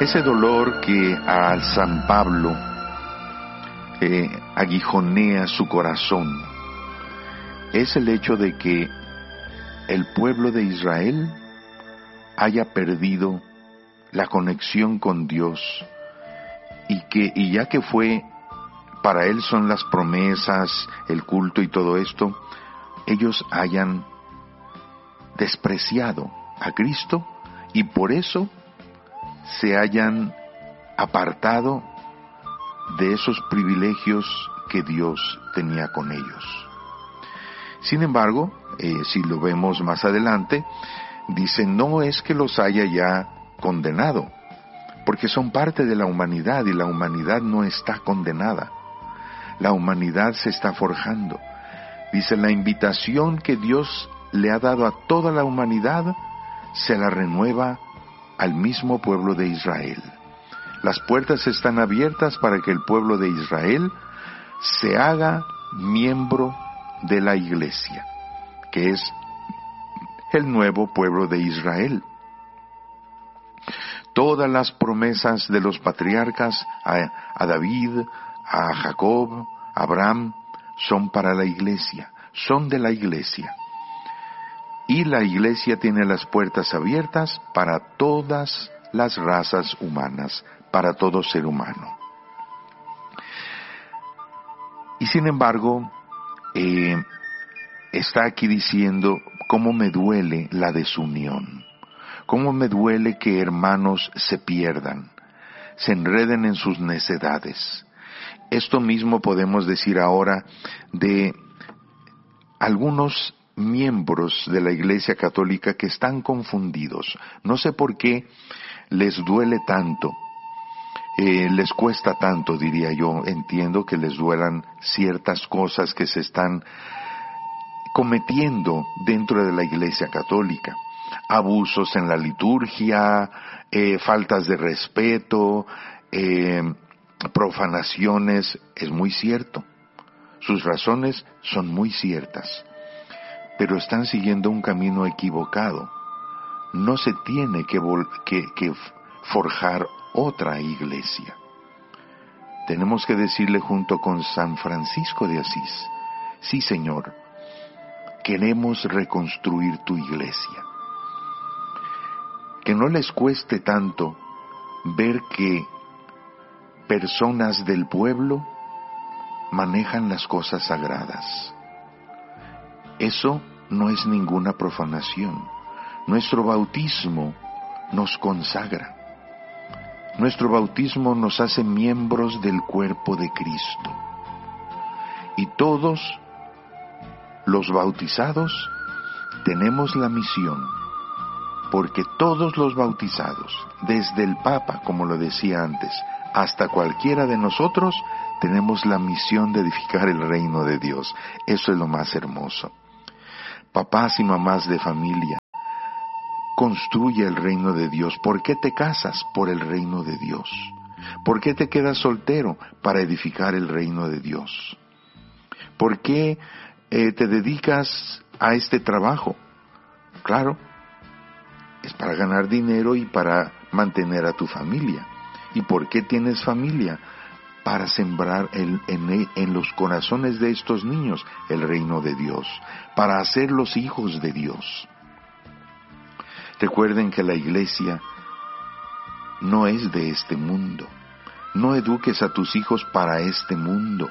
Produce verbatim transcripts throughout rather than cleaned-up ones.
Ese dolor que a San Pablo eh, aguijonea su corazón es el hecho de que el pueblo de Israel haya perdido la conexión con Dios y que y ya que fue para él son las promesas, el culto y todo esto, ellos hayan despreciado a Cristo y por eso se hayan apartado de esos privilegios que Dios tenía con ellos. Sin embargo, eh, si lo vemos más adelante, dice, no es que los haya ya condenado, porque son parte de la humanidad y la humanidad no está condenada. La humanidad se está forjando. Dice, la invitación que Dios le ha dado a toda la humanidad se la renueva al mismo pueblo de Israel. Las puertas están abiertas para que el pueblo de Israel se haga miembro de la iglesia, que es el nuevo pueblo de Israel. Todas las promesas de los patriarcas a, a David, a Jacob, a Abraham, son para la iglesia, son de la iglesia. Y la iglesia tiene las puertas abiertas para todas las razas humanas, para todo ser humano. Y sin embargo, eh, está aquí diciendo cómo me duele la desunión, cómo me duele que hermanos se pierdan, se enreden en sus necedades. Esto mismo podemos decir ahora de algunos miembros de la Iglesia Católica que están confundidos. No sé por qué les duele tanto, eh, les cuesta tanto, diría yo. Entiendo que les duelan ciertas cosas que se están cometiendo dentro de la Iglesia Católica. Abusos en la liturgia, eh, faltas de respeto, eh, profanaciones, es muy cierto. Sus razones son muy ciertas, pero están siguiendo un camino equivocado. No se tiene que, vol- que, que forjar otra iglesia. Tenemos que decirle junto con San Francisco de Asís, sí, Señor, queremos reconstruir tu iglesia. Que no les cueste tanto ver que personas del pueblo manejan las cosas sagradas. Eso no es ninguna profanación. Nuestro bautismo nos consagra. Nuestro bautismo nos hace miembros del cuerpo de Cristo. Y todos los bautizados tenemos la misión, porque todos los bautizados, desde el Papa, como lo decía antes, hasta cualquiera de nosotros, tenemos la misión de edificar el reino de Dios. Eso es lo más hermoso. Papás y mamás de familia, construye el reino de Dios. ¿Por qué te casas? Por el reino de Dios. ¿Por qué te quedas soltero? Para edificar el reino de Dios. ¿Por qué eh, te dedicas a este trabajo? Claro, es para ganar dinero y para mantener a tu familia. ¿Y por qué tienes familia? Para sembrar el, en, en los corazones de estos niños el reino de Dios, para hacerlos hijos de Dios. Recuerden que la iglesia no es de este mundo. No eduques a tus hijos para este mundo.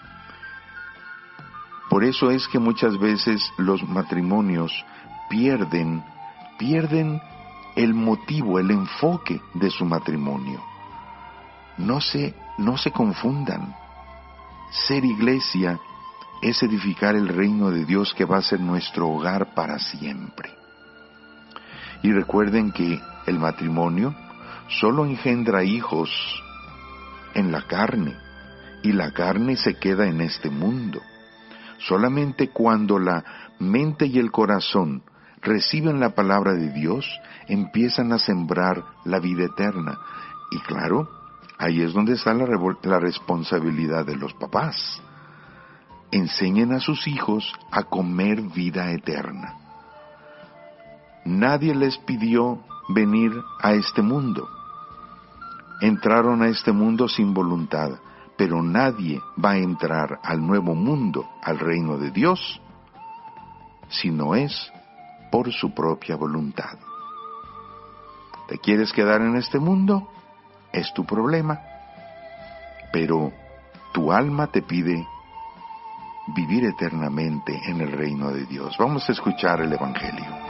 Por eso es que muchas veces los matrimonios pierden, pierden el motivo, el enfoque de su matrimonio. No se, no se confundan. Ser iglesia es edificar el reino de Dios que va a ser nuestro hogar para siempre. Y recuerden que el matrimonio solo engendra hijos en la carne, y la carne se queda en este mundo. Solamente cuando la mente y el corazón reciben la palabra de Dios, empiezan a sembrar la vida eterna. Y claro, ahí es donde está la, la responsabilidad de los papás. Enseñen a sus hijos a comer vida eterna. Nadie les pidió venir a este mundo. entraron a este mundo sin voluntad, pero nadie va a entrar al nuevo mundo, al reino de Dios, si no es por su propia voluntad. ¿Te quieres quedar en este mundo? Es tu problema, pero tu alma te pide vivir eternamente en el reino de Dios. Vamos a escuchar el Evangelio.